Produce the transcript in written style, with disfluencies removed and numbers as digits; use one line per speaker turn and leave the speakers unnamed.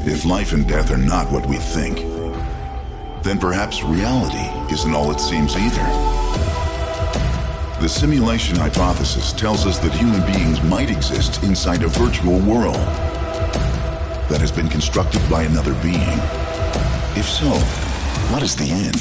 If life and death are not what we think, then perhaps reality isn't all it seems either. The simulation hypothesis tells us that human beings might exist inside a virtual world that has been constructed by another being. If so, what is the end?